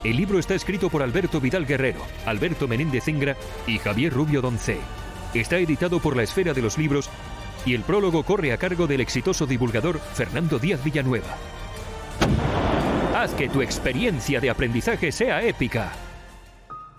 El libro está escrito por Alberto Vidal Guerrero, Alberto Menéndez Ingra y Javier Rubio Doncé. Está editado por La Esfera de los Libros y el prólogo corre a cargo del exitoso divulgador Fernando Díaz Villanueva. Haz que tu experiencia de aprendizaje sea épica.